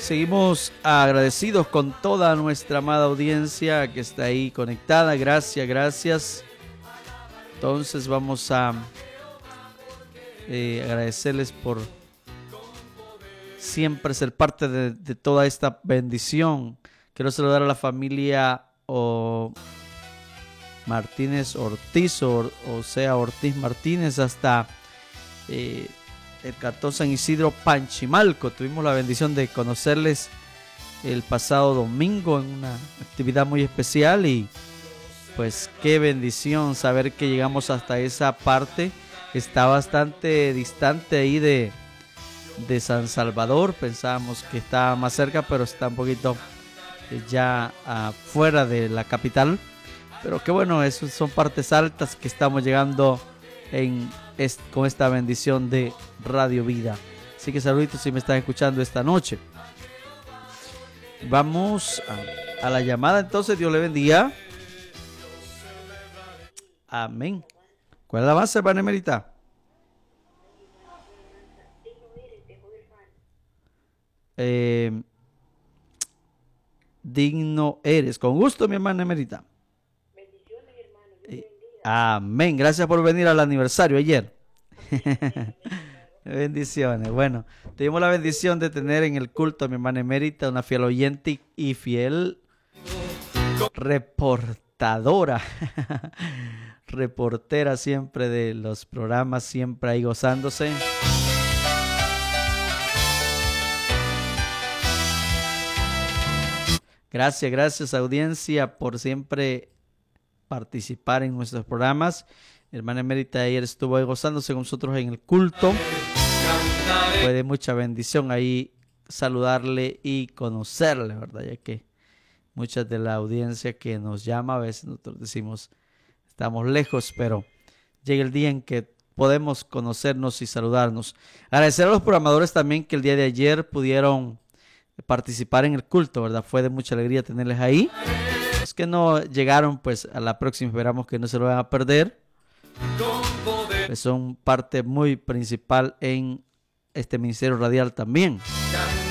Seguimos agradecidos con toda nuestra amada audiencia que está ahí conectada. Gracias, gracias. Entonces vamos a agradecerles por siempre ser parte de toda esta bendición. Quiero saludar a la familia Martínez Ortiz, o sea, Ortiz Martínez, hasta el cantón San Isidro Panchimalco. Tuvimos la bendición de conocerles el pasado domingo en una actividad muy especial y pues qué bendición saber que llegamos hasta esa parte. Está bastante distante ahí de San Salvador. Pensábamos que estaba más cerca, pero está un poquito ya fuera de la capital. Pero qué bueno, eso son partes altas que estamos llegando con esta bendición de Radio Vida. Así que saluditos si me están escuchando esta noche. Vamos a la llamada entonces. Dios le bendiga. Amén. ¿Cuál es la base, hermana Emerita? Digno eres. Con gusto, mi hermana Emerita. Bendiciones, hermano. Amén. Gracias por venir al aniversario ayer. Bendiciones. Bueno, tuvimos la bendición de tener en el culto a mi hermana Emerita, una fiel oyente y fiel reportadora. Reportera siempre de los programas, siempre ahí gozándose. Gracias audiencia por siempre participar en nuestros programas. Hermana Emerita ayer estuvo ahí gozándose con nosotros en el culto. Fue de mucha bendición ahí saludarle y conocerle, ¿verdad? Ya que muchas de la audiencia que nos llama, a veces nosotros decimos, estamos lejos, pero llega el día en que podemos conocernos y saludarnos. Agradecer a los programadores también que el día de ayer pudieron participar en el culto, ¿verdad? Fue de mucha alegría tenerles ahí. Los que no llegaron, pues a la próxima esperamos que no se lo van a perder. Pues son parte muy principal en este ministerio radial también.